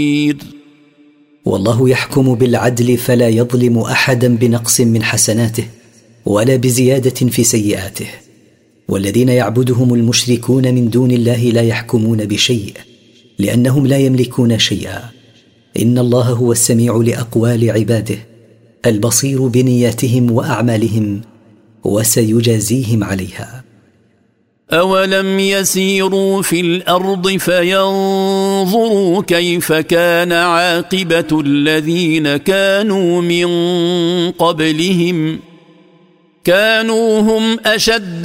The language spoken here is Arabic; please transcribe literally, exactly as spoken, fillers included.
والله يحكم بالعدل فلا يظلم أحدا بنقص من حسناته ولا بزيادة في سيئاته. والذين يعبدهم المشركون من دون الله لا يحكمون بشيء لأنهم لا يملكون شيئا. إن الله هو السميع لأقوال عباده البصير بنياتهم وأعمالهم وسيجازيهم عليها. أولم يسيروا في الأرض فينظروا كيف كان عاقبة الذين كانوا من قبلهم كانوا هم أشد